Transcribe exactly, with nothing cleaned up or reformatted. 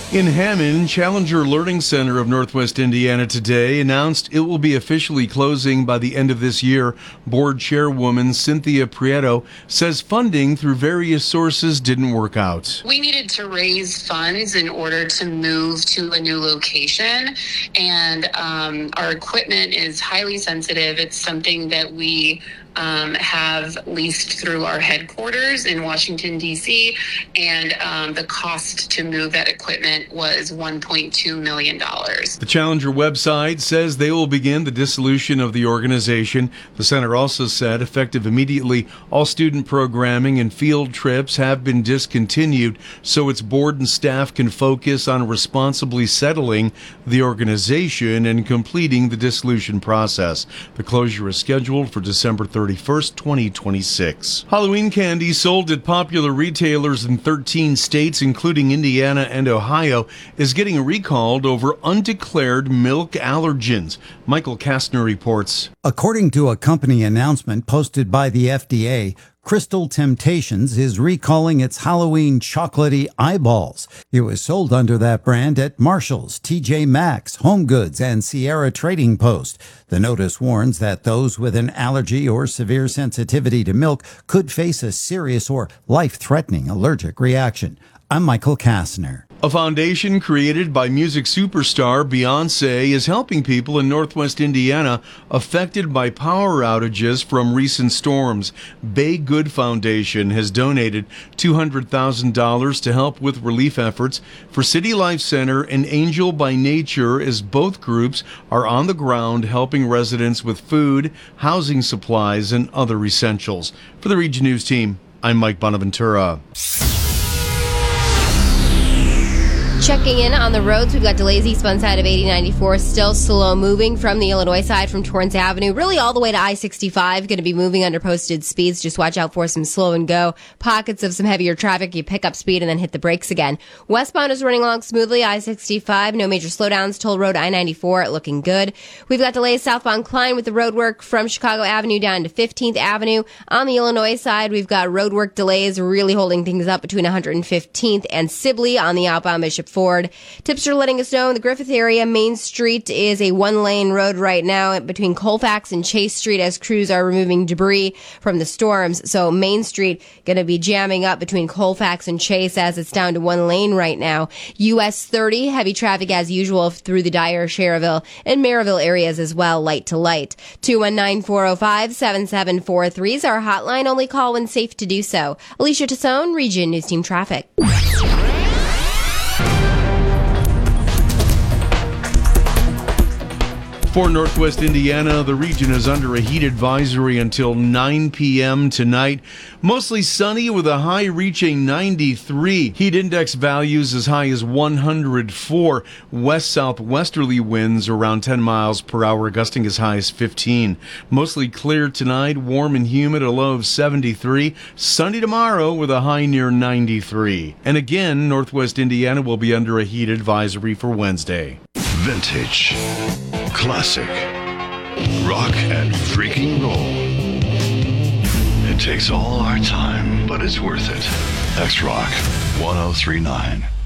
In Hammond, Challenger Learning Center of Northwest Indiana today announced it will be officially closing by the end of this year. Board chairwoman Cynthia Prieto says funding through various sources didn't work out. We needed to raise funds in order to move to a new location, and um, our equipment is highly sensitive. It's something that we Um, have leased through our headquarters in Washington, D C, and um, the cost to move that equipment was one point two million dollars. The Challenger website says they will begin the dissolution of the organization. The center also said, effective immediately, all student programming and field trips have been discontinued so its board and staff can focus on responsibly settling the organization and completing the dissolution process. The closure is scheduled for December thirty-first, twenty twenty-six. Halloween candy sold at popular retailers in thirteen states, including Indiana and Ohio, is getting recalled over undeclared milk allergens. Michael Kastner reports. According to a company announcement posted by the F D A, Crystal Temptations is recalling its Halloween chocolatey eyeballs. It was sold under that brand at Marshall's, T J Maxx, Home Goods, and Sierra Trading Post. The notice warns that those with an allergy or severe sensitivity to milk could face a serious or life-threatening allergic reaction. I'm Michael Kastner. A foundation created by music superstar Beyoncé is helping people in Northwest Indiana affected by power outages from recent storms. Bay Good Foundation has donated two hundred thousand dollars to help with relief efforts for City Life Center and Angel by Nature, as both groups are on the ground helping residents with food, housing supplies, and other essentials. For the Region News team, I'm Mike Bonaventura. Checking in on the roads, we've got delays eastbound side of eighty ninety-four, still slow moving from the Illinois side from Torrance Avenue, really all the way to I sixty-five, going to be moving under posted speeds. Just watch out for some slow and go pockets of some heavier traffic. You pick up speed and then hit the brakes again. Westbound is running along smoothly, I sixty-five, no major slowdowns. Toll Road I ninety-four looking good. We've got delays southbound Klein with the road work from Chicago Avenue down to fifteenth Avenue. On the Illinois side, we've got road work delays really holding things up between one hundred fifteenth and Sibley on the outbound Bishop Ford. Tips are letting us know in the Griffith area, Main Street is a one-lane road right now between Colfax and Chase Street as crews are removing debris from the storms. So Main Street going to be jamming up between Colfax and Chase as it's down to one lane right now. U S thirty, heavy traffic as usual through the Dyer, Cherville, and Maryville areas as well, light to light. two one nine, four oh five, seven seven four three is our hotline. Only call when safe to do so. Alicia Tassone, Region News Team Traffic. For Northwest Indiana, the region is under a heat advisory until nine p.m. tonight. Mostly sunny with a high reaching ninety-three. Heat index values as high as one hundred four. West-southwesterly winds around ten miles per hour, gusting as high as fifteen. Mostly clear tonight, warm and humid, a low of seventy-three. Sunny tomorrow with a high near ninety-three. And again, Northwest Indiana will be under a heat advisory for Wednesday. Vintage, classic, rock and freaking roll. It takes all our time, but it's worth it. X-Rock one oh three point nine.